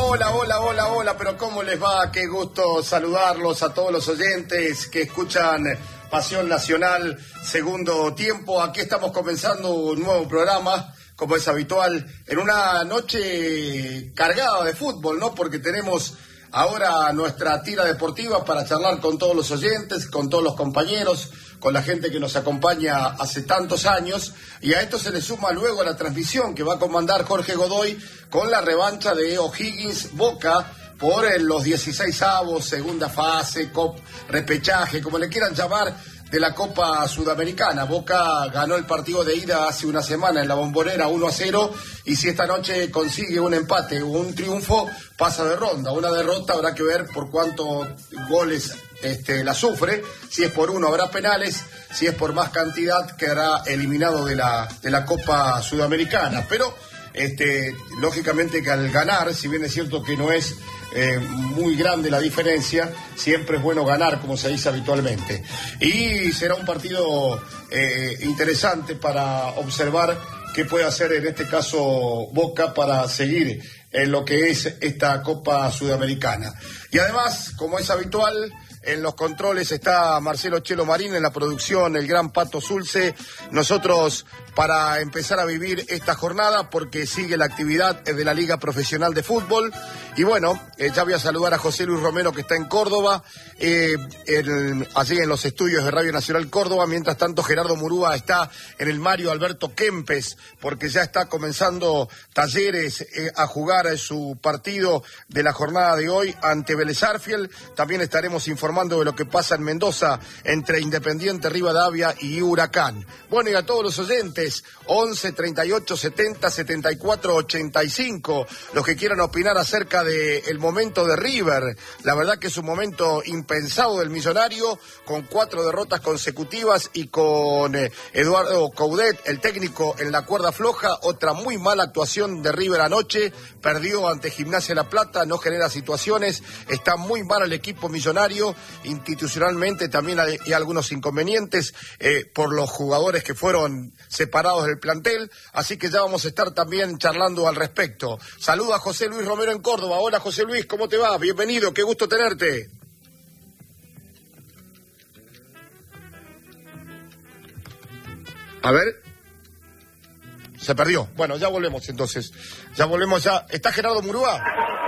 Hola, pero ¿cómo les va? Qué gusto saludarlos a todos los oyentes que escuchan Pasión Nacional, segundo tiempo. Aquí estamos comenzando un nuevo programa, como es habitual, en una noche cargada de fútbol, ¿no? Porque tenemos ahora nuestra tira deportiva para charlar con todos los oyentes, con todos los compañeros, con la gente que nos acompaña hace tantos años, y a esto se le suma luego la transmisión que va a comandar Jorge Godoy con la revancha de O'Higgins Boca por los 16avos, segunda fase, repechaje, como le quieran llamar, de la Copa Sudamericana. Boca ganó el partido de ida hace una semana en la Bombonera 1-0, y si esta noche consigue un empate o un triunfo, pasa de ronda. Una derrota habrá que ver por cuántos goles la sufre. Si es por uno habrá penales, si es por más cantidad quedará eliminado de la Copa Sudamericana. Pero lógicamente que al ganar, si bien es cierto que no es muy grande la diferencia, siempre es bueno ganar, como se dice habitualmente, y será un partido interesante para observar qué puede hacer en este caso Boca para seguir en lo que es esta Copa Sudamericana. Y además, como es habitual, en los controles está Marcelo Chelo Marín, en la producción el gran Pato Zulce. Nosotros para empezar a vivir esta jornada, porque sigue la actividad de la Liga Profesional de Fútbol. Y bueno, ya voy a saludar a José Luis Romero, que está en Córdoba, allí en los estudios de Radio Nacional Córdoba. Mientras tanto, Gerardo Murúa está en el Mario Alberto Kempes, porque ya está comenzando Talleres a jugar su partido de la jornada de hoy ante Vélez Sarsfield. También estaremos informando de lo que pasa en Mendoza entre Independiente Rivadavia y Huracán. Bueno, y a todos los oyentes, 11 38 70 74 85, los que quieran opinar acerca del momento de River. La verdad que es un momento impensado del Millonario, con 4 derrotas consecutivas y con Eduardo Coudet, el técnico, en la cuerda floja. Otra muy mala actuación de River anoche, perdió ante Gimnasia de La Plata, no genera situaciones, está muy mal el equipo millonario, institucionalmente también hay algunos inconvenientes por los jugadores que fueron separados del plantel, así que ya vamos a estar también charlando al respecto. Saludo a José Luis Romero en Córdoba. Hola José Luis, ¿cómo te va? Bienvenido, qué gusto tenerte. A ver, se perdió. Bueno, ya volvemos entonces. ¿Está Gerardo Murúa?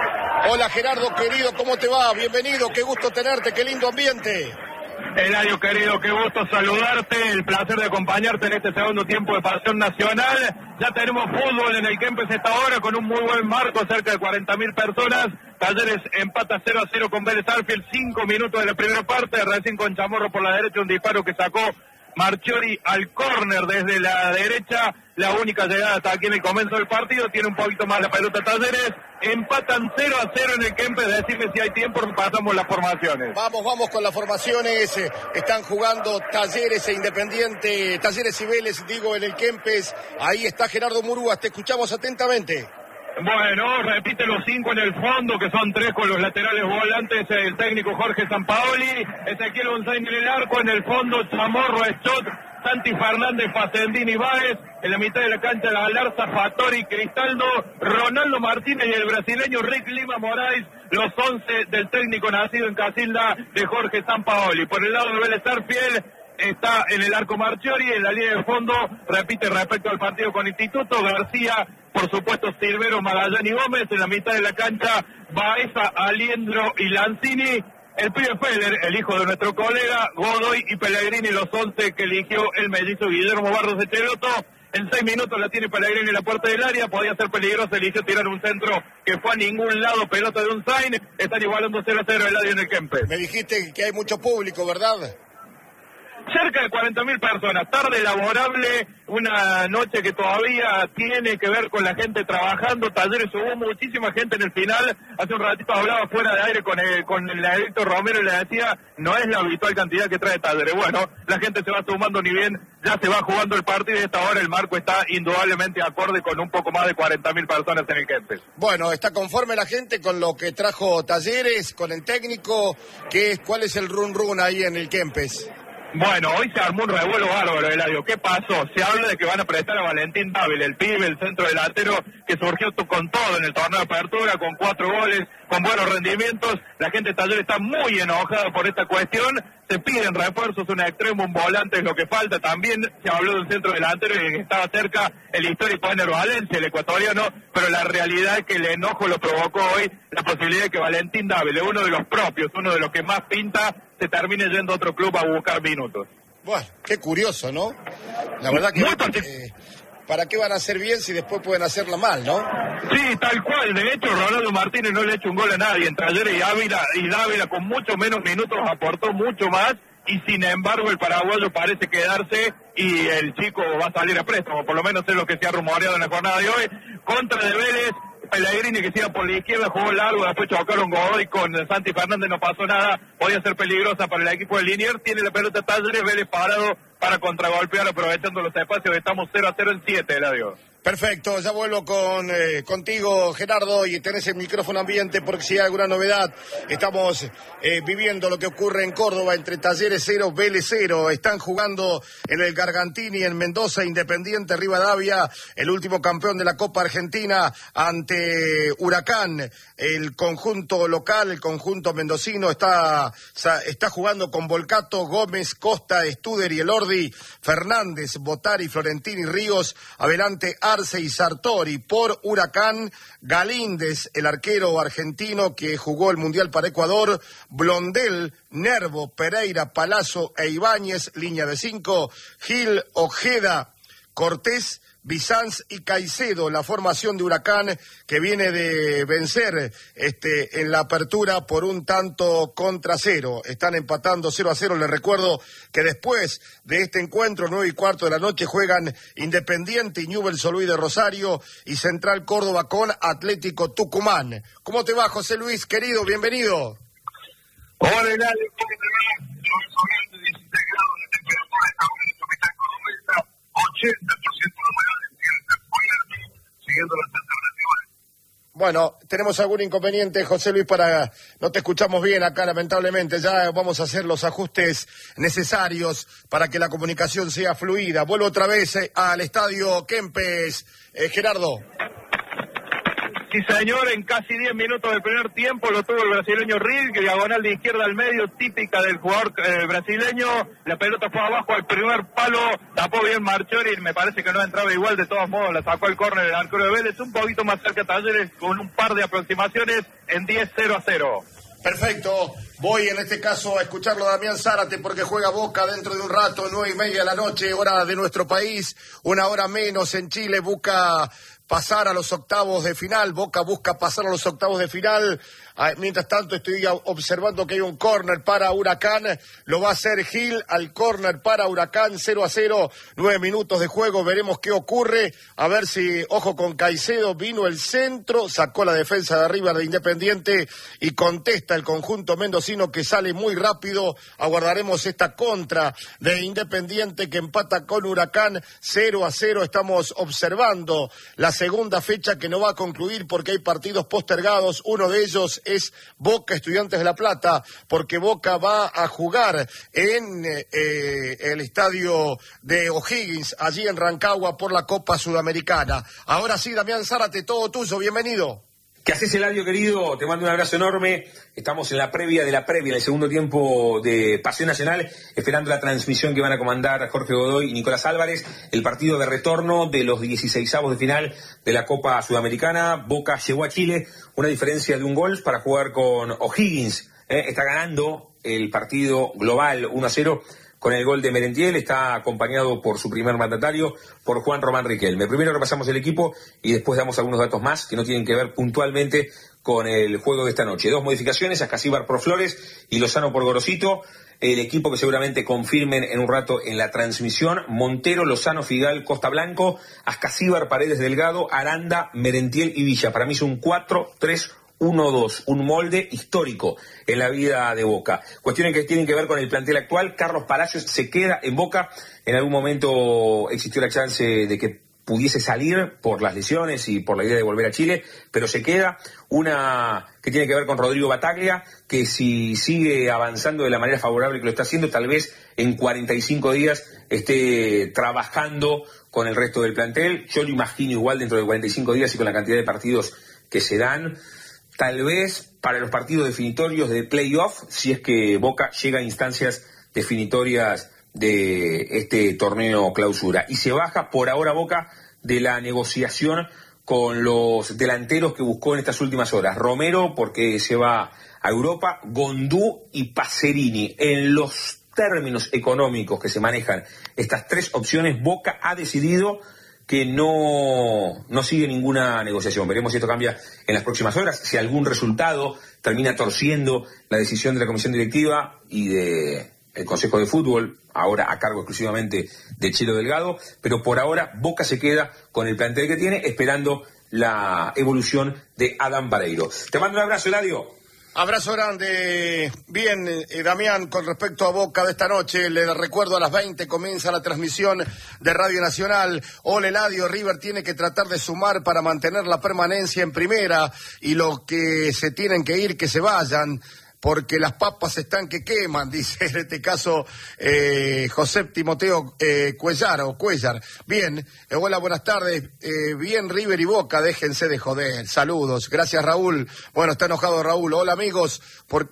Hola Gerardo, querido, ¿cómo te va? Bienvenido, qué gusto tenerte, qué lindo ambiente. Eladio, querido, qué gusto saludarte, el placer de acompañarte en este segundo tiempo de Pasión Nacional. Ya tenemos fútbol en el Kempes esta hora, con un muy buen marco, cerca de 40.000 personas. Talleres empata 0-0 con Vélez Sarsfield, 5 minutos de la primera parte, recién con Chamorro por la derecha, un disparo que sacó Marchiori al córner desde la derecha, la única llegada hasta aquí en el comienzo del partido. Tiene un poquito más la pelota Talleres, empatan 0-0 en el Kempes. Decime si hay tiempo, pasamos las formaciones. Vamos con las formaciones. Están jugando Talleres e Independiente, Talleres y Vélez, digo, en el Kempes. Ahí está Gerardo Murúa, te escuchamos atentamente. Bueno, repite los 5 en el fondo, que son 3 con los laterales volantes, el técnico Jorge Sampaoli, Ezequiel González en el arco, en el fondo Chamorro, Schott, Santi Fernández, Facendini, Báez, en la mitad de la cancha la Galarza, Fattori, Cristaldo, Ronaldo Martínez y el brasileño Rick Lima Moraes, los 11 del técnico nacido en Casilda de Jorge Sampaoli. Por el lado de Vélez Sarsfield está en el arco Marchiori, en la línea de fondo, repite respecto al partido con Instituto, García, por supuesto Silvero, Magallán y Gómez, en la mitad de la cancha Baeza, Aliendro y Lanzini, el pibe Feller, el hijo de nuestro colega, Godoy y Pellegrini, los 11 que eligió el mellizo Guillermo Barros de Cheloto. En 6 minutos la tiene Pellegrini en la puerta del área, podía ser peligroso, eligió tirar un centro que fue a ningún lado, pelota de un Zain, están igualando 0-0 el área en el Kempes. Me dijiste que hay mucho público, ¿verdad? Cerca de 40.000 personas, tarde laborable, una noche que todavía tiene que ver con la gente trabajando. Talleres, hubo muchísima gente en el final. Hace un ratito hablaba fuera de aire con el Héctor Romero y le decía, no es la habitual cantidad que trae Talleres. Bueno, la gente se va sumando, ni bien ya se va jugando el partido, y a esta hora el marco está indudablemente acorde con un poco más de 40.000 personas en el Kempes. Bueno, ¿está conforme la gente con lo que trajo Talleres, con el técnico? ¿Cuál es el run ahí en el Kempes? Bueno, hoy se armó un revuelo bárbaro, Eladio. ¿Qué pasó? Se habla de que van a prestar a Valentín Dávila, el pibe, el centro delantero, que surgió con todo en el torneo de apertura, con 4 goles, con buenos rendimientos. La gente de Talleres está muy enojada por esta cuestión. Se piden refuerzos, un extremo, un volante es lo que falta. También se habló de un centro delantero y que estaba cerca el histórico Ener Valencia, el ecuatoriano, pero la realidad es que el enojo lo provocó hoy la posibilidad de que Valentín Dávila, uno de los propios, uno de los que más pinta, se termine yendo a otro club a buscar minutos. Bueno, qué curioso, ¿no? La verdad que ¿para qué van a hacer bien si después pueden hacerla mal, no? Sí, tal cual. De hecho, Ronaldo Martínez no le ha hecho un gol a nadie entre ayer y Dávila con mucho menos minutos aportó mucho más, y sin embargo el paraguayo parece quedarse y el chico va a salir a préstamo, por lo menos es lo que se ha rumoreado en la jornada de hoy. Contra de Vélez, Pellegrini que siga por la izquierda, jugó largo, después chocaron Godoy con Santi Fernández, no pasó nada, podía ser peligrosa para el equipo de Liniers, tiene la pelota Talleres, Vélez parado para contragolpear aprovechando los espacios, estamos 0-0 en 7, Eladio. Perfecto, ya vuelvo contigo, Gerardo, y tenés el micrófono ambiente porque si hay alguna novedad, estamos viviendo lo que ocurre en Córdoba entre Talleres 0, Vélez 0, están jugando en el Gargantini, en Mendoza, Independiente Rivadavia, el último campeón de la Copa Argentina ante Huracán, el conjunto local, el conjunto mendocino está jugando con Volcato, Gómez, Costa, Studer y Elordi, Fernández, Botari, Florentini, Ríos, adelante Arce y Sartori. Por Huracán, Galíndez, el arquero argentino que jugó el Mundial para Ecuador, Blondel, Nervo, Pereira, Palazzo e Ibáñez, línea de 5, Gil, Ojeda, Cortés, Bizanz y Caicedo, la formación de Huracán que viene de vencer en la apertura por 1-0. Están empatando 0-0. Les recuerdo que después de este encuentro, 9:15 de la noche, juegan Independiente y Newell's Old Boys de Rosario y Central Córdoba con Atlético Tucumán. ¿Cómo te va, José Luis, querido? Bienvenido. Hola, Eladio, ¿cómo te va? Hoy sobrante 16 grados de temperatura, estamos en el capital cordobesa, 80% de humedad en tierra, siguiendo las alternativas. Bueno, tenemos algún inconveniente, José Luis, no te escuchamos bien acá, lamentablemente. Ya vamos a hacer los ajustes necesarios para que la comunicación sea fluida. Vuelvo otra vez al estadio Kempes. Gerardo. Sí, señor, en casi 10 minutos del primer tiempo lo tuvo el brasileño Riel, que diagonal de izquierda al medio, típica del jugador brasileño. La pelota fue abajo al primer palo, tapó bien Marchiori, me parece que no entraba igual, de todos modos la sacó el córner del arquero de Vélez, un poquito más cerca de Talleres, con un par de aproximaciones en 10-0-0. Perfecto, voy en este caso a escucharlo a Damián Zárate porque juega Boca dentro de un rato, 9:30 de la noche, hora de nuestro país, 1 hora menos en Chile, busca pasar a los octavos de final, Boca busca pasar a los octavos de final. Mientras tanto estoy observando que hay un córner para Huracán, lo va a hacer Gil al córner para Huracán, 0-0, 9 minutos de juego, veremos qué ocurre, a ver si, ojo con Caicedo, vino el centro, sacó la defensa de arriba de Independiente y contesta el conjunto mendocino que sale muy rápido, aguardaremos esta contra de Independiente que empata con Huracán, 0-0, estamos observando la segunda fecha que no va a concluir porque hay partidos postergados, uno de ellos es Boca Estudiantes de La Plata, porque Boca va a jugar en el estadio de O'Higgins, allí en Rancagua, por la Copa Sudamericana. Ahora sí, Damián Zárate, todo tuyo, bienvenido. ¿Qué haces, Eladio, querido? Te mando un abrazo enorme. Estamos en la previa de la previa, el segundo tiempo de Pasión Nacional, esperando la transmisión que van a comandar Jorge Godoy y Nicolás Álvarez, el partido de retorno de los 16avos de final de la Copa Sudamericana. Boca llegó a Chile, una diferencia de un gol para jugar con O'Higgins. Está ganando el partido global 1-0. Con el gol de Merentiel, está acompañado por su primer mandatario, por Juan Román Riquelme. Primero repasamos el equipo y después damos algunos datos más que no tienen que ver puntualmente con el juego de esta noche. 2 modificaciones, Ascasíbar por Flores y Lozano por Gorosito. El equipo que seguramente confirmen en un rato en la transmisión: Montero, Lozano, Figal, Costa Blanco, Ascasíbar, Paredes, Delgado, Aranda, Merentiel y Villa. Para mí es un 4-3-1-2, un molde histórico en la vida de Boca. Cuestiones que tienen que ver con el plantel actual. Carlos Palacios se queda en Boca. En algún momento existió la chance de que pudiese salir por las lesiones y por la idea de volver a Chile, pero se queda una que tiene que ver con Rodrigo Battaglia, que si sigue avanzando de la manera favorable que lo está haciendo, tal vez en 45 días esté trabajando con el resto del plantel. Yo lo imagino igual dentro de 45 días y con la cantidad de partidos que se dan, tal vez para los partidos definitorios de playoff, si es que Boca llega a instancias definitorias de este torneo clausura. Y se baja por ahora Boca de la negociación con los delanteros que buscó en estas últimas horas. Romero, porque se va a Europa, Gondú y Pacerini. En los términos económicos que se manejan estas tres opciones, Boca ha decidido que no sigue ninguna negociación. Veremos si esto cambia en las próximas horas, si algún resultado termina torciendo la decisión de la comisión directiva y de el Consejo de Fútbol, ahora a cargo exclusivamente de Chelo Delgado, pero por ahora Boca se queda con el plantel que tiene, esperando la evolución de Adam Vareiro. Te mando un abrazo, Eladio. Abrazo grande. Bien, Damián, con respecto a Boca de esta noche, le recuerdo a las 20 comienza la transmisión de Radio Nacional. Hola, Eladio, River tiene que tratar de sumar para mantener la permanencia en primera y los que se tienen que ir, que se vayan, porque las papas están que queman, dice en este caso José Timoteo Cuellar. Bien, hola, buenas tardes. Bien, River y Boca, déjense de joder. Saludos. Gracias, Raúl. Bueno, está enojado Raúl. Hola, amigos. ¿Por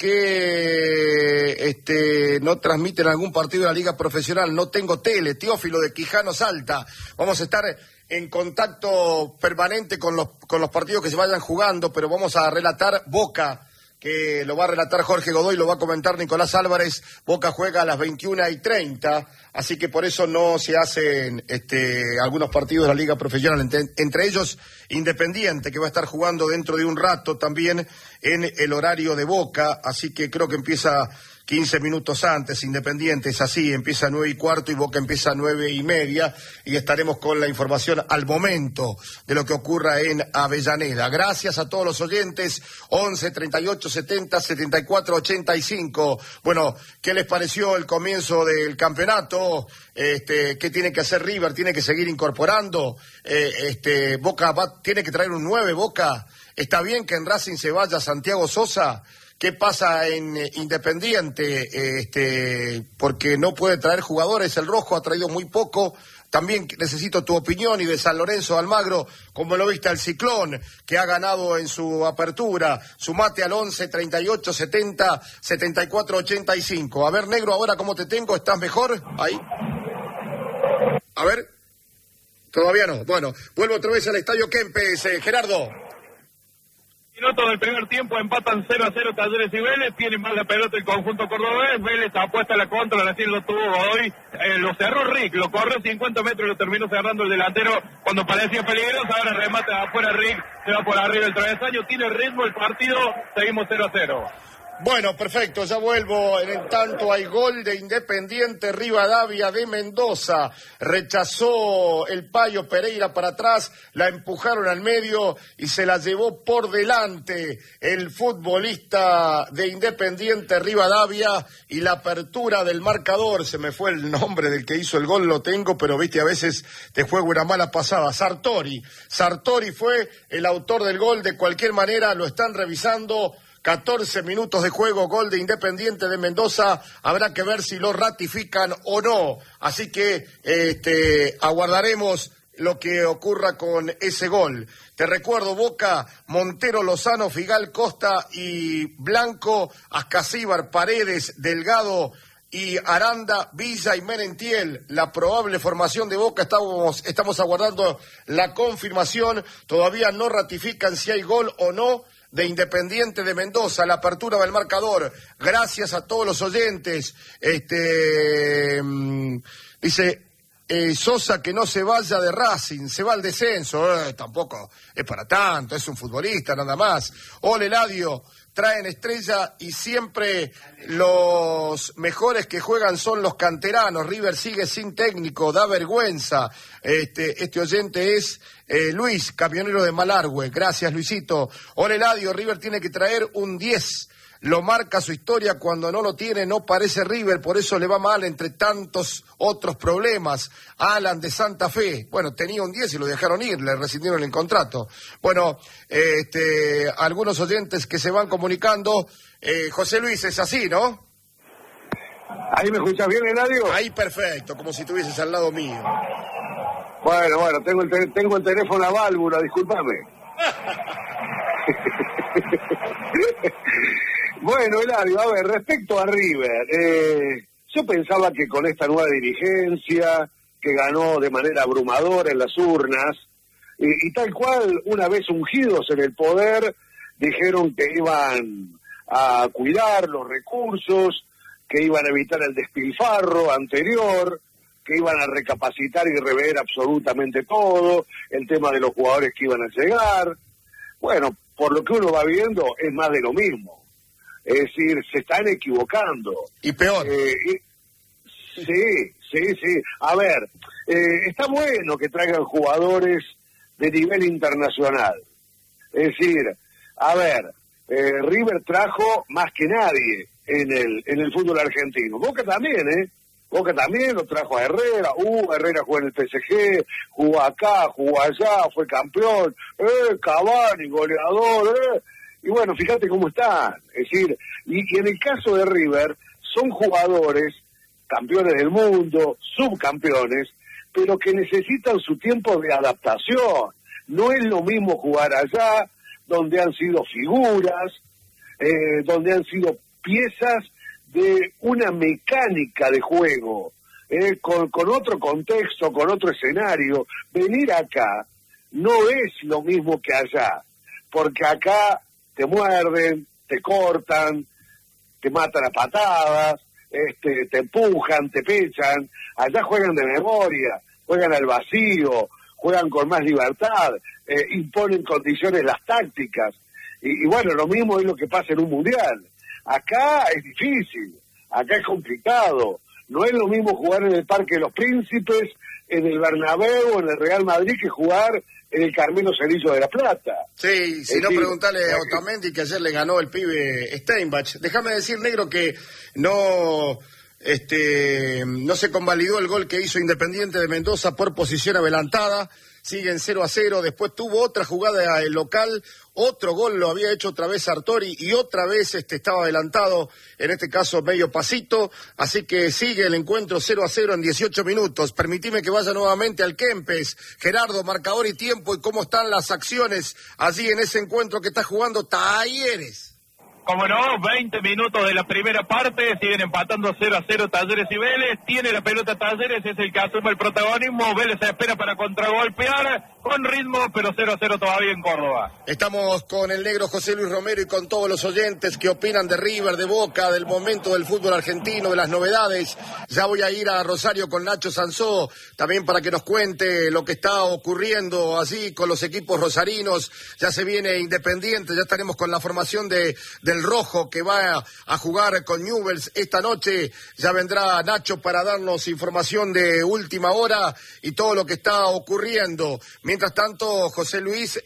qué no transmiten algún partido de la Liga Profesional? No tengo tele. Teófilo de Quijano, Salta. Vamos a estar en contacto permanente con los partidos que se vayan jugando, pero vamos a relatar Boca, que lo va a relatar Jorge Godoy, lo va a comentar Nicolás Álvarez. Boca juega a las 21:30, así que por eso no se hacen algunos partidos de la Liga Profesional, entre ellos Independiente, que va a estar jugando dentro de un rato también en el horario de Boca, así que creo que empieza 15 minutos antes. Independiente es así, empieza a 9:15 y Boca empieza a 9:30, y estaremos con la información al momento de lo que ocurra en Avellaneda. Gracias a todos los oyentes. 11 38 70 74 85. Bueno, ¿qué les pareció el comienzo del campeonato? ¿Qué tiene que hacer River? ¿Tiene que seguir incorporando? Boca tiene que traer un 9, Boca. ¿Está bien que en Racing se vaya Santiago Sosa? ¿Qué pasa en Independiente? Porque no puede traer jugadores. El Rojo ha traído muy poco. También necesito tu opinión, y de San Lorenzo de Almagro, como lo viste al Ciclón, que ha ganado en su apertura. Sumate al 11 38 70 74 85. A ver, negro, ahora cómo te tengo, ¿estás mejor? Ahí. A ver. Todavía no. Bueno, vuelvo otra vez al Estadio Kempes. Gerardo. Minutos del primer tiempo, empatan 0-0 Talleres y Vélez, tiene más la pelota el conjunto cordobés. Vélez apuesta a la contra, recién lo tuvo hoy, lo cerró Rick, lo corrió 50 metros y lo terminó cerrando el delantero cuando parecía peligroso. Ahora remata afuera Rick, se va por arriba el travesaño, tiene ritmo el partido, seguimos 0-0. Bueno, perfecto, ya vuelvo. En el tanto hay gol de Independiente Rivadavia de Mendoza. Rechazó el Payo Pereira para atrás, la empujaron al medio y se la llevó por delante el futbolista de Independiente Rivadavia, y la apertura del marcador, se me fue el nombre del que hizo el gol, lo tengo, pero viste, a veces te juego una mala pasada. Sartori fue el autor del gol. De cualquier manera lo están revisando. 14 minutos de juego, gol de Independiente de Mendoza. Habrá que ver si lo ratifican o no. Así que aguardaremos lo que ocurra con ese gol. Te recuerdo, Boca, Montero, Lozano, Figal, Costa y Blanco, Ascasíbar, Paredes, Delgado y Aranda, Villa y Merentiel. La probable formación de Boca, estamos aguardando la confirmación. Todavía no ratifican si hay gol o no de Independiente de Mendoza, la apertura del marcador. Gracias a todos los oyentes. Dice Sosa que no se vaya de Racing, se va al descenso. Tampoco es para tanto, es un futbolista nada más. Hola, Eladio, traen estrella y siempre los mejores que juegan son los canteranos. River sigue sin técnico, da vergüenza. Este oyente es Luis, camionero de Malargüe. Gracias, Luisito. Hola, Eladio, River tiene que traer un 10. lo marca su historia, cuando no lo tiene no parece River, por eso le va mal entre tantos otros problemas. Alan de Santa Fe, bueno, tenía un 10 y lo dejaron ir, le rescindieron el contrato. Bueno, algunos oyentes que se van comunicando, José Luis, es así, ¿no? ¿Ahí me escuchas bien, Eladio? Ahí perfecto, como si estuvieses al lado mío. Bueno, tengo el teléfono a válvula, discúlpame. Bueno, Eladio, a ver, respecto a River, yo pensaba que con esta nueva dirigencia, que ganó de manera abrumadora en las urnas, y tal cual, una vez ungidos en el poder, dijeron que iban a cuidar los recursos, que iban a evitar el despilfarro anterior, que iban a recapacitar y rever absolutamente todo, el tema de los jugadores que iban a llegar. Bueno, por lo que uno va viendo, es más de lo mismo. Es decir, se están equivocando. Y peor. Sí. A ver, está bueno que traigan jugadores de nivel internacional. Es decir, a ver, River trajo más que nadie en el fútbol argentino. Boca también, Boca también lo trajo a Herrera. Herrera jugó en el PSG, jugó acá, jugó allá, fue campeón. Cavani, goleador. Y bueno, fíjate cómo están. Es decir, y en el caso de River, son jugadores, campeones del mundo, subcampeones, pero que necesitan su tiempo de adaptación. No es lo mismo jugar allá, donde han sido figuras, donde han sido piezas de una mecánica de juego, con otro contexto, con otro escenario. Venir acá no es lo mismo que allá, porque acá te muerden, te cortan, te matan a patadas, te empujan, te pechan. Allá juegan de memoria, juegan al vacío, juegan con más libertad, imponen condiciones las tácticas. Y bueno, lo mismo es lo que pasa en un mundial. Acá es difícil, acá es complicado. No es lo mismo jugar en el Parque de los Príncipes, en el Bernabéu o en el Real Madrid que jugar en el Carmelo Cerrillo de La Plata. Sí, si no, preguntale a Otamendi, que ayer le ganó el pibe Steinbach. Déjame decir, negro, que no se convalidó el gol que hizo Independiente de Mendoza por posición adelantada. Siguen 0-0, después tuvo otra jugada el local, otro gol lo había hecho otra vez Sartori y otra vez estaba adelantado, en este caso medio pasito, así que sigue el encuentro 0-0 en 18 minutos. Permitime que vaya nuevamente al Kempes. Gerardo, marcador y tiempo, y cómo están las acciones allí en ese encuentro que está jugando Talleres. Como no, 20 minutos de la primera parte, siguen empatando 0-0 Talleres y Vélez. Tiene la pelota Talleres, es el que asume el protagonismo. Vélez se espera para contragolpear con ritmo, pero 0-0 todavía en Córdoba. Estamos con el negro José Luis Romero y con todos los oyentes que opinan de River, de Boca, del momento del fútbol argentino, de las novedades. Ya voy a ir a Rosario con Nacho Sansó, también para que nos cuente lo que está ocurriendo allí con los equipos rosarinos. Ya se viene Independiente, ya estaremos con la formación del Rojo, que va a jugar con Newell's esta noche. Ya vendrá Nacho para darnos información de última hora y todo lo que está ocurriendo. Mientras tanto, José Luis,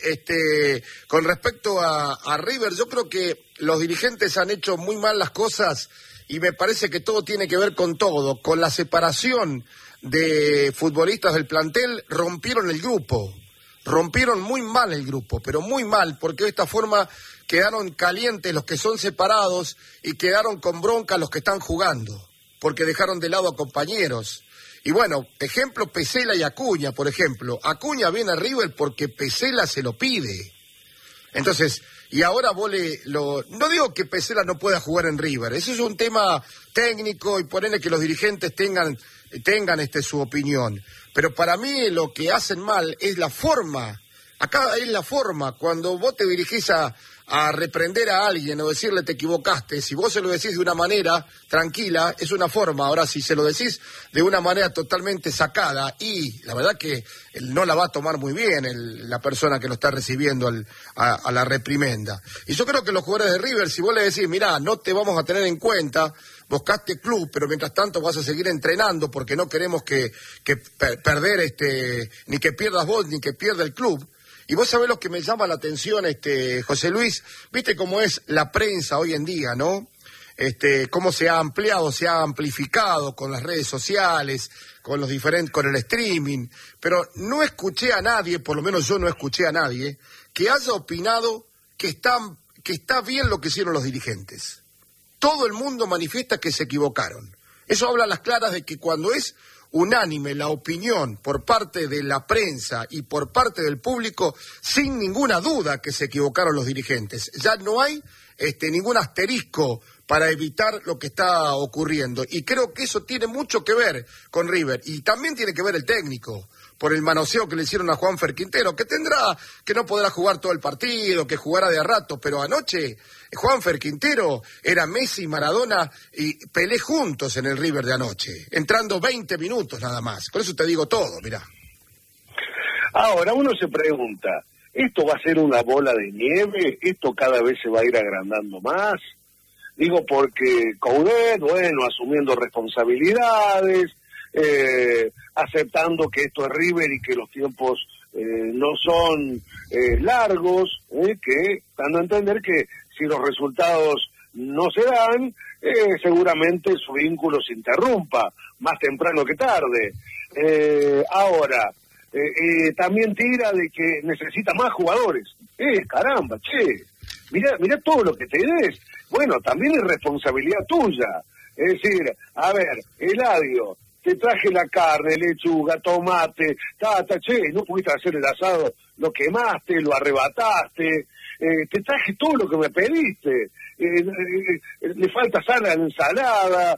con respecto a River, yo creo que los dirigentes han hecho muy mal las cosas y me parece que todo tiene que ver con todo. Con la separación de futbolistas del plantel, rompieron el grupo. Rompieron muy mal el grupo, pero muy mal, porque de esta forma quedaron calientes los que son separados y quedaron con bronca los que están jugando, porque dejaron de lado a compañeros. Y bueno, ejemplo, Pesela y Acuña, por ejemplo. Acuña viene a River porque Pesela se lo pide. Entonces, y ahora no digo que Pesela no pueda jugar en River, eso es un tema técnico y ponerle que los dirigentes tengan su opinión. Pero para mí lo que hacen mal es la forma. Acá es la forma. Cuando vos te dirigís a reprender a alguien o decirle te equivocaste, si vos se lo decís de una manera tranquila, es una forma. Ahora, si se lo decís de una manera totalmente sacada, y la verdad que no la va a tomar muy bien la persona que lo está recibiendo a la reprimenda. Y yo creo que los jugadores de River, si vos le decís, mirá, no te vamos a tener en cuenta, buscaste club, pero mientras tanto vas a seguir entrenando porque no queremos que perder ni que pierdas vos ni que pierda el club. Y vos sabés lo que me llama la atención, José Luis, viste cómo es la prensa hoy en día, ¿no? Cómo se ha ampliado, se ha amplificado con las redes sociales, con los con el streaming, pero no escuché a nadie, por lo menos yo no escuché a nadie, que haya opinado que está bien lo que hicieron los dirigentes. Todo el mundo manifiesta que se equivocaron. Eso habla a las claras de que cuando es unánime la opinión por parte de la prensa y por parte del público, sin ninguna duda que se equivocaron los dirigentes. Ya no hay ningún asterisco para evitar lo que está ocurriendo. Y creo que eso tiene mucho que ver con River. Y también tiene que ver el técnico, por el manoseo que le hicieron a Juanfer Quintero, que no podrá jugar todo el partido, que jugará de a rato, pero anoche Juanfer Quintero era Messi y Maradona y Pelé juntos en el River de anoche, entrando 20 minutos nada más. Con eso te digo todo, mirá. Ahora uno se pregunta, ¿esto va a ser una bola de nieve? ¿Esto cada vez se va a ir agrandando más? Digo, porque Coudet, bueno, asumiendo responsabilidades, aceptando que esto es River y que los tiempos no son largos, que dando a entender que si los resultados no se dan, seguramente su vínculo se interrumpa, más temprano que tarde. Ahora, también tira de que necesita más jugadores. Caramba, che, mirá todo lo que tenés. Bueno, también es responsabilidad tuya. Es decir, a ver, Eladio, te traje la carne, lechuga, tomate, che, no pudiste hacer el asado, lo quemaste, lo arrebataste, te traje todo lo que me pediste, le falta sal a la ensalada,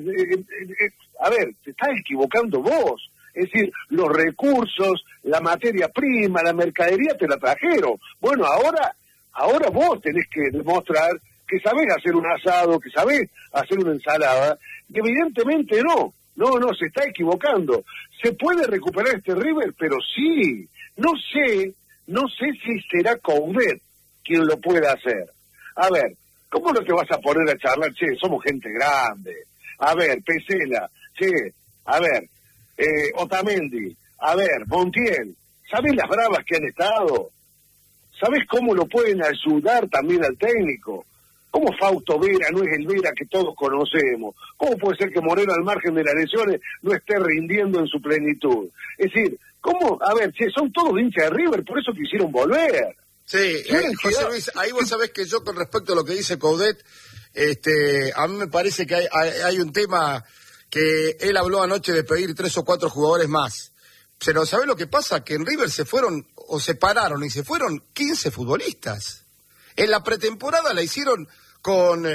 a ver, te estás equivocando vos. Es decir, los recursos, la materia prima, la mercadería te la trajeron. Bueno, ahora vos tenés que demostrar que sabés hacer un asado, que sabés hacer una ensalada, y evidentemente no, se está equivocando. ¿Se puede recuperar este River? Pero sí, no sé si será Coudet quien lo pueda hacer. A ver, ¿cómo no te vas a poner a charlar? Che, somos gente grande. A ver, Pesela, che, a ver, Otamendi, a ver, Montiel, ¿sabés las bravas que han estado? ¿Sabés cómo lo pueden ayudar también al técnico? ¿Cómo Fausto Vera no es el Vera que todos conocemos? ¿Cómo puede ser que Moreno, al margen de las lesiones, no esté rindiendo en su plenitud? Es decir, ¿cómo? A ver, che, son todos hinchas de River, por eso quisieron volver. Sí, José Luis, ahí vos sabés que yo con respecto a lo que dice Coudet, a mí me parece que hay un tema que él habló anoche de pedir 3 o 4 jugadores más. Pero ¿sabés lo que pasa? Que en River se fueron, o se pararon y se fueron 15 futbolistas. En la pretemporada la hicieron con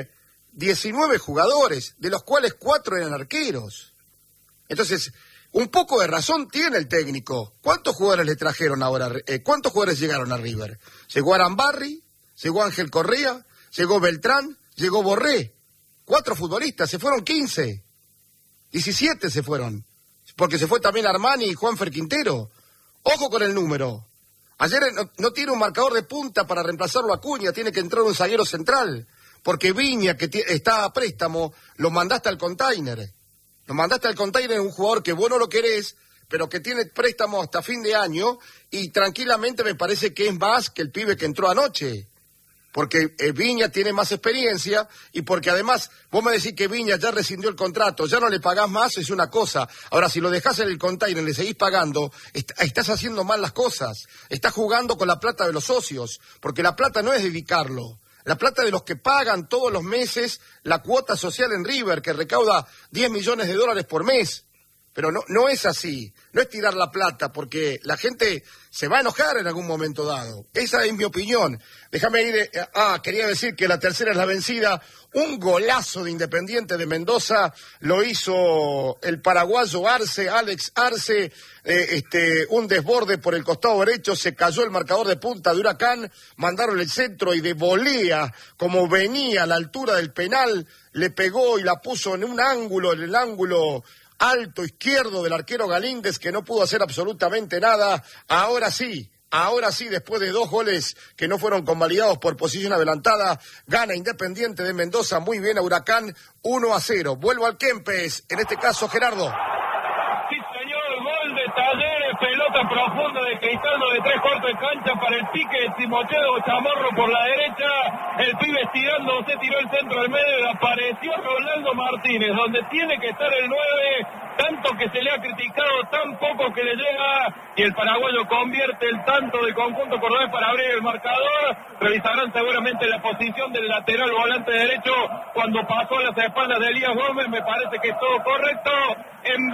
19 jugadores, de los cuales 4 eran arqueros. Entonces, un poco de razón tiene el técnico. ¿Cuántos jugadores le trajeron ahora? ¿Cuántos jugadores llegaron a River? Llegó Arambarri, llegó Ángel Correa, llegó Beltrán, llegó Borré. 4 futbolistas, se fueron 15. 17 se fueron. Porque se fue también Armani y Juanfer Quintero. Ojo con el número. Ayer no tiene un marcador de punta para reemplazarlo a Acuña, tiene que entrar un zaguero central. Porque Viña, que está a préstamo, lo mandaste al container. Lo mandaste al container, un jugador que vos no lo querés, pero que tiene préstamo hasta fin de año, y tranquilamente me parece que es más que el pibe que entró anoche. Porque Viña tiene más experiencia, y porque además vos me decís que Viña ya rescindió el contrato, ya no le pagás más, es una cosa. Ahora, si lo dejás en el container y le seguís pagando, estás haciendo mal las cosas. Estás jugando con la plata de los socios, porque la plata no es dedicarlo. La plata de los que pagan todos los meses la cuota social en River, que recauda $10 millones por mes. Pero no es así, no es tirar la plata, porque la gente se va a enojar en algún momento dado. Esa es mi opinión. Déjame ir, quería decir que la tercera es la vencida. Un golazo de Independiente de Mendoza lo hizo el paraguayo Alex Arce, un desborde por el costado derecho, se cayó el marcador de punta de Huracán, mandaron el centro y de volea, como venía a la altura del penal, le pegó y la puso en un ángulo, en el ángulo alto izquierdo del arquero Galíndez, que no pudo hacer absolutamente nada. Ahora sí, después de 2 goles que no fueron convalidados por posición adelantada, gana Independiente de Mendoza muy bien a Huracán 1-0. Vuelvo al Kempes, en este caso Gerardo. Sí, señor, gol de Talleres, pelota pelota profunda de Cristaldo de 3 cuartos de cancha para el pique de Timoteo Chamorro por la derecha. El pibe estirándose, tiró el centro al medio, apareció Ronaldo Martínez, donde tiene que estar el 9, tanto que se le ha criticado, tan poco que le llega, y el paraguayo convierte el tanto del conjunto cordobés para abrir el marcador. Revisarán seguramente la posición del lateral volante derecho cuando pasó a las espaldas de Elías Gómez, me parece que es todo correcto. En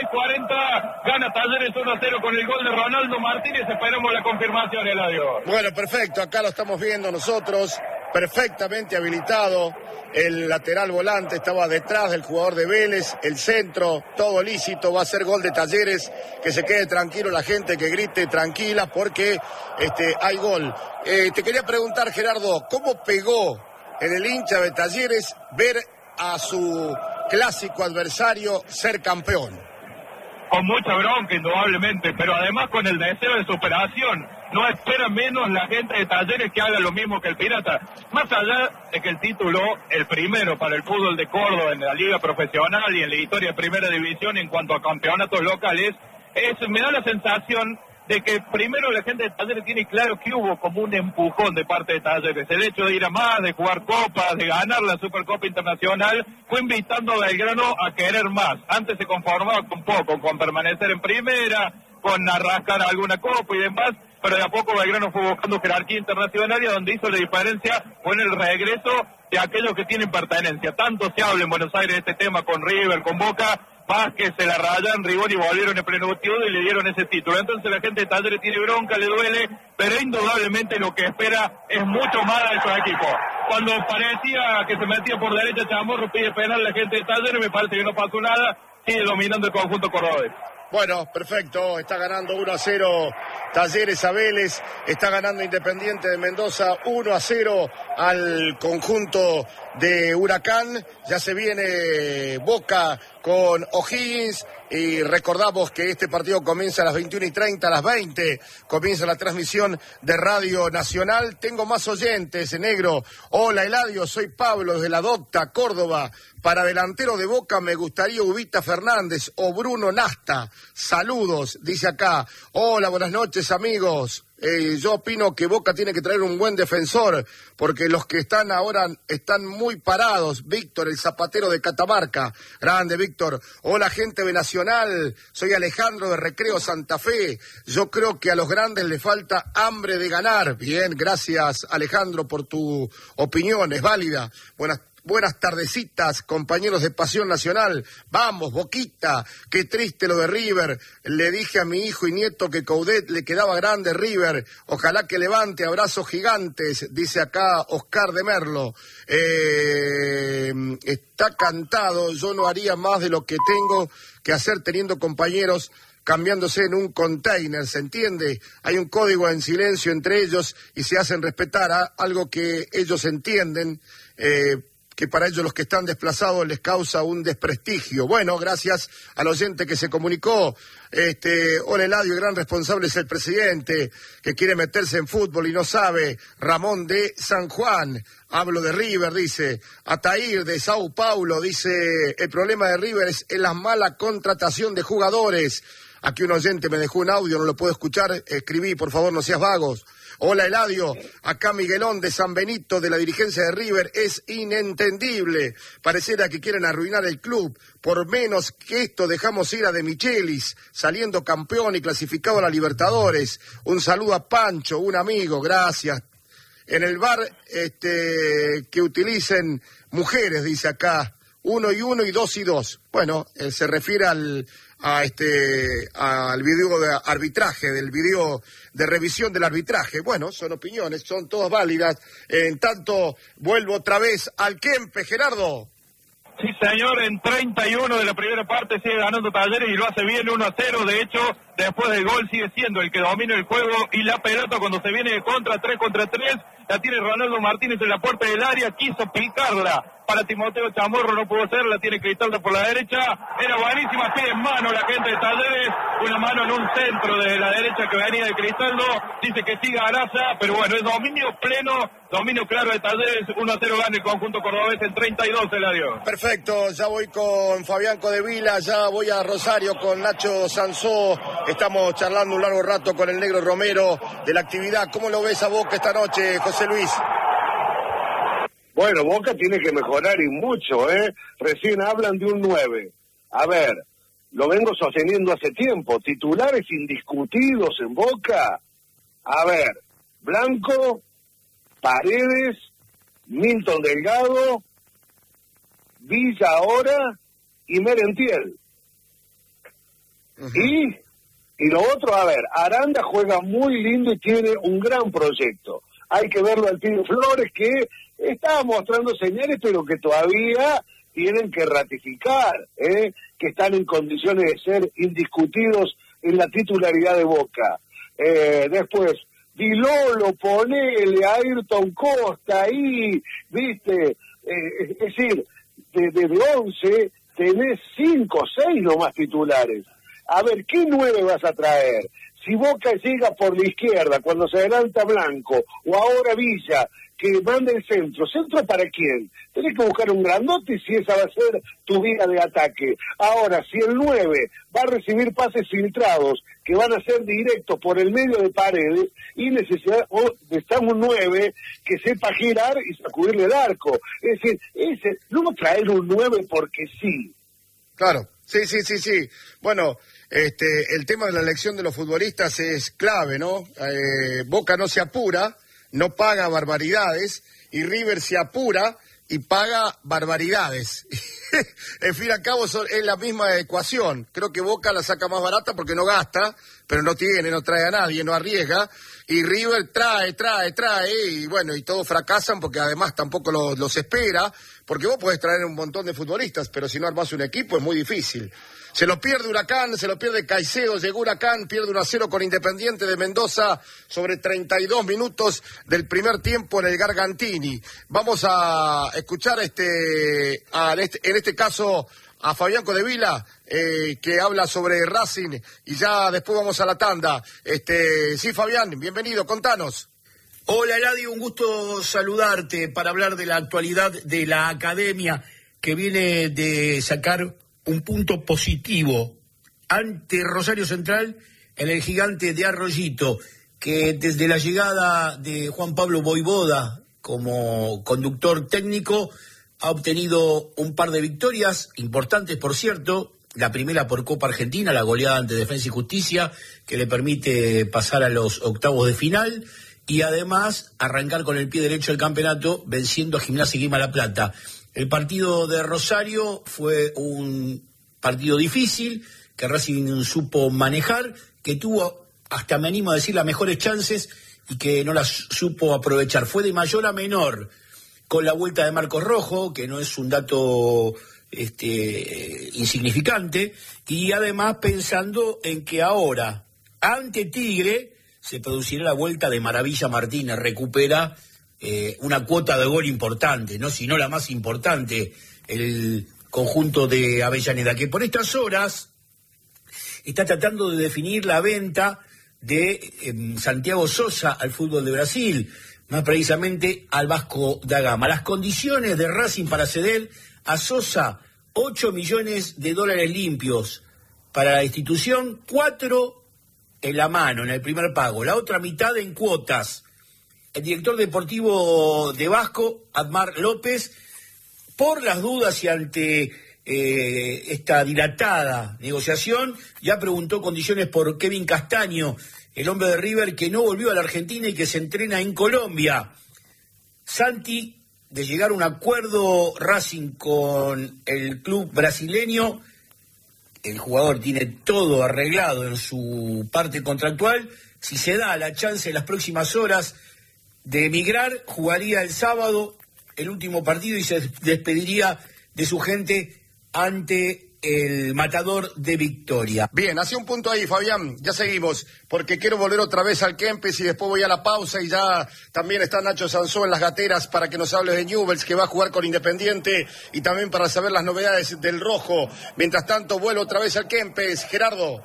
26-40 gana Talleres 1-0 con el gol de Ronaldo Martínez. Esperamos la confirmación, Eladio. Bueno, perfecto, acá lo estamos viendo nosotros, perfectamente habilitado. El lateral volante estaba detrás del jugador de Vélez, el centro, todo lícito, va a ser gol de Talleres, que se quede tranquilo la gente, que grite tranquila porque hay gol. Te quería preguntar, Gerardo, ¿cómo pegó en el hincha de Talleres ver a su clásico adversario ser campeón? Con mucha bronca, indudablemente, pero además con el deseo de superación. No espera menos la gente de Talleres que haga lo mismo que el Pirata. Más allá de que el título, el primero para el fútbol de Córdoba en la liga profesional y en la historia de Primera División en cuanto a campeonatos locales, me da la sensación de que primero la gente de Talleres tiene claro que hubo como un empujón de parte de Talleres. El hecho de ir a más, de jugar copas, de ganar la Supercopa Internacional, fue invitando a Belgrano a querer más. Antes se conformaba con poco, con permanecer en primera, con arrascar alguna copa y demás, pero de a poco Belgrano fue buscando jerarquía internacional y donde hizo la diferencia fue en el regreso de aquellos que tienen pertenencia. Tanto se habla en Buenos Aires de este tema con River, con Boca, Vázquez, se la rayan, Rigoni volvieron en plenitud y le dieron ese título. Entonces la gente de Talleres tiene bronca, le duele, pero indudablemente lo que espera es mucho más de esos equipos. Cuando parecía que se metía por derecha Chamorro, pide penal la gente de Talleres, me parece que no pasó nada, sigue dominando el conjunto cordobés. Bueno, perfecto, está ganando 1-0 Talleres a Vélez, está ganando Independiente de Mendoza 1-0 al conjunto de Huracán, ya se viene Boca con O'Higgins y recordamos que este partido comienza a las 21:30, a las 20 comienza la transmisión de Radio Nacional. Tengo más oyentes, negro. Hola Eladio, soy Pablo desde La Docta, Córdoba. Para delantero de Boca me gustaría Ubita Fernández o Bruno Nasta. Saludos, dice acá. Hola, buenas noches amigos. Yo opino que Boca tiene que traer un buen defensor, porque los que están ahora están muy parados. Víctor, el zapatero de Catamarca. Grande, Víctor. Hola, gente de Nacional. Soy Alejandro de Recreo Santa Fe. Yo creo que a los grandes les falta hambre de ganar. Bien, gracias, Alejandro, por tu opinión. Es válida. Buenas tardecitas, compañeros de Pasión Nacional. Vamos, Boquita. Qué triste lo de River. Le dije a mi hijo y nieto que Coudet le quedaba grande River. Ojalá que levante, abrazos gigantes, dice acá Oscar de Merlo. Está cantado, yo no haría más de lo que tengo que hacer teniendo compañeros cambiándose en un container, ¿se entiende? Hay un código en silencio entre ellos y se hacen respetar algo que ellos entienden, que para ellos los que están desplazados les causa un desprestigio. Bueno, gracias al oyente que se comunicó. Hola Eladio, el gran responsable es el presidente, que quiere meterse en fútbol y no sabe. Ramón de San Juan, hablo de River, dice. Atair de Sao Paulo, dice, el problema de River es la mala contratación de jugadores. Aquí un oyente me dejó un audio, no lo puedo escuchar, escribí, por favor, no seas vagos. Hola Eladio, acá Miguelón de San Benito de la dirigencia de River, es inentendible, pareciera que quieren arruinar el club, por menos que esto dejamos ir a De Michelis, saliendo campeón y clasificado a la Libertadores. Un saludo a Pancho, un amigo, gracias. En el bar que utilicen mujeres, dice acá, 1 y 1 y 2 y 2. Bueno, se refiere al video de arbitraje, del video de revisión del arbitraje. Bueno, son opiniones, son todas válidas. En tanto, vuelvo otra vez al Kempe, Gerardo. Sí, señor, en 31 de la primera parte sigue ganando Talleres y lo hace bien 1-0. De hecho, después del gol sigue siendo el que domina el juego y la pelota cuando se viene de contra 3 contra 3, la tiene Ronaldo Martínez en la puerta del área, quiso picarla para Timoteo Chamorro, no pudo ser, la tiene Cristaldo por la derecha, era buenísima, pide en mano la gente de Talleres, una mano en un centro de la derecha que venía de Cristaldo, dice que siga Araza, pero bueno, es dominio pleno, dominio claro de Talleres, 1-0 gana el conjunto cordobés en 32, Eladio. Perfecto. Listo, ya voy con Fabián Codevila, ya voy a Rosario con Nacho Sansó. Estamos charlando un largo rato con el Negro Romero de la actividad. ¿Cómo lo ves a Boca esta noche, José Luis? Bueno, Boca tiene que mejorar y mucho, ¿eh? Recién hablan de un 9. A ver, lo vengo sosteniendo hace tiempo. Titulares indiscutidos en Boca. A ver, Blanco, Paredes, Milton Delgado, Villa ahora y Merentiel. Y lo otro, a ver, Aranda juega muy lindo y tiene un gran proyecto. Hay que verlo al Tino Flores, que está mostrando señales, pero que todavía tienen que ratificar, que están en condiciones de ser indiscutidos en la titularidad de Boca. Después, Dilolo, ponele a Ayrton Costa ahí, ¿viste? Es decir, de 11 tenés 5 o 6 nomás titulares. A ver, ¿qué 9 vas a traer? Si Boca llega por la izquierda, cuando se adelanta Blanco, o ahora Villa, que manda el centro, ¿centro para quién? Tenés que buscar un grandote si esa va a ser tu vía de ataque. Ahora, si el 9 va a recibir pases filtrados, que van a ser directos por el medio de Paredes, y necesitamos un 9 que sepa girar y sacudirle el arco. Es decir, no traer un 9 porque sí. Claro, sí. Bueno, el tema de la elección de los futbolistas es clave, ¿no? Boca no se apura, no paga barbaridades, y River se apura y paga barbaridades. En fin y al cabo es la misma ecuación. Creo que Boca la saca más barata porque no gasta, pero no trae a nadie, no arriesga, y River trae, y bueno, y todos fracasan porque además tampoco los espera, porque vos podés traer un montón de futbolistas, pero si no armás un equipo es muy difícil. Se lo pierde Huracán, se lo pierde Caicedo, llegó Huracán, pierde 1-0 con Independiente de Mendoza sobre 32 minutos del primer tiempo en el Gargantini. Vamos a escuchar en este caso a Fabián Codevila, que habla sobre Racing, y ya después vamos a la tanda. Sí, Fabián, bienvenido, contanos. Hola, Eladio, un gusto saludarte para hablar de la actualidad de la academia, que viene de sacar un punto positivo ante Rosario Central en el Gigante de Arroyito, que desde la llegada de Juan Pablo Voivoda como conductor técnico ha obtenido un par de victorias importantes, por cierto. La primera por Copa Argentina, la goleada ante Defensa y Justicia, que le permite pasar a los octavos de final, y además arrancar con el pie derecho del campeonato venciendo a Gimnasia y Grima La Plata. El partido de Rosario fue un partido difícil, que Racing supo manejar, que tuvo, hasta me animo a decir, las mejores chances y que no las supo aprovechar. Fue de mayor a menor, con la vuelta de Marcos Rojo, que no es un dato insignificante, y además pensando en que ahora, ante Tigre, se producirá la vuelta de Maravilla Martínez, recupera una cuota de gol importante, ¿no? Si no la más importante, el conjunto de Avellaneda, que por estas horas está tratando de definir la venta de Santiago Sosa al fútbol de Brasil, más precisamente al Vasco da Gama. Las condiciones de Racing para ceder a Sosa, $8 millones limpios para la institución, 4 en la mano, en el primer pago, la otra mitad en cuotas. El director deportivo de Vasco, Admar López, por las dudas y ante esta dilatada negociación, ya preguntó condiciones por Kevin Castaño, el hombre de River que no volvió a la Argentina y que se entrena en Colombia. Santi, de llegar a un acuerdo Racing con el club brasileño, el jugador tiene todo arreglado en su parte contractual. Si se da la chance en las próximas horas de emigrar, jugaría el sábado el último partido y se despediría de su gente ante el Matador de Victoria. Bien, hace un punto ahí, Fabián, ya seguimos, porque quiero volver otra vez al Kempes y después voy a la pausa, y ya también está Nacho Sansó en las gateras para que nos hable de Newell's, que va a jugar con Independiente, y también para saber las novedades del Rojo. Mientras tanto, vuelvo otra vez al Kempes. Gerardo.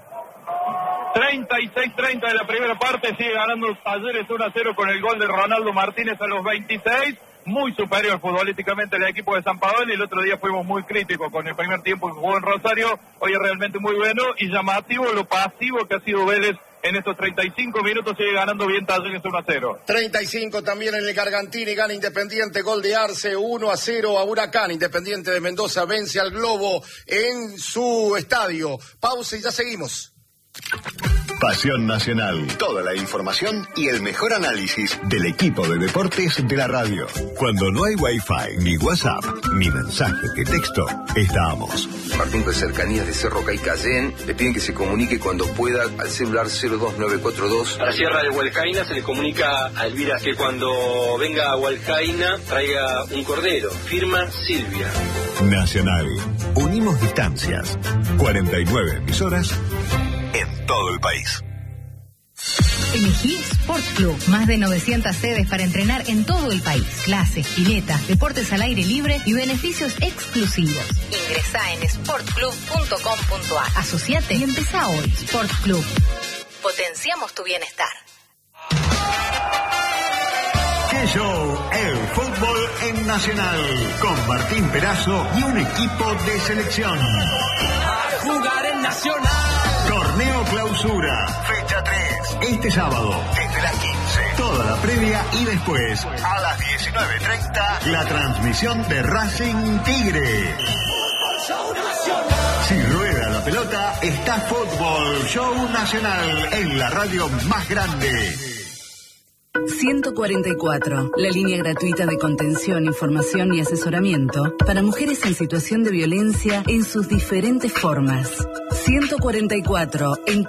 36-30 de la primera parte, sigue ganando Talleres 1-0 con el gol de Ronaldo Martínez a los 26. muy superior futbolísticamente al equipo de San Paoli. El otro día fuimos muy críticos con el primer tiempo que jugó en Rosario, hoy es realmente muy bueno y llamativo lo pasivo que ha sido Vélez en estos 35 minutos, sigue ganando bien Talleres 1-0. 35 también en el Gargantini, gana Independiente, gol de Arce, 1-0 a Huracán. Independiente de Mendoza vence al Globo en su estadio. Pausa y ya seguimos. Pasión Nacional. Toda la información y el mejor análisis del equipo de deportes de la radio. Cuando no hay Wi-Fi, ni WhatsApp, ni mensaje de texto, estamos. Martín de Cercanías de Cerro Caicayén le piden que se comunique cuando pueda al celular 02942. A la Sierra de Hualcaina se le comunica a Elvira que cuando venga a Hualcaina traiga un cordero. Firma Silvia. Nacional. Unimos distancias. 49 emisoras en todo el país. Elegí Sport Club. Más de 900 sedes para entrenar en todo el país. Clases, piletas, deportes al aire libre y beneficios exclusivos. Ingresá en sportclub.com.ar. Asociate y empezá hoy. Sport Club. Potenciamos tu bienestar. ¡Qué show! El fútbol en Nacional. Con Martín Perazo y un equipo de selección. A jugar en Nacional. Torneo Clausura, fecha 3, este sábado, desde las 15. Toda la previa y después, a las 19:30, la transmisión de Racing Tigre. Si rueda la pelota, está Fútbol Show Nacional en la radio más grande. 144, la línea gratuita de contención, información y asesoramiento para mujeres en situación de violencia en sus diferentes formas. 144, en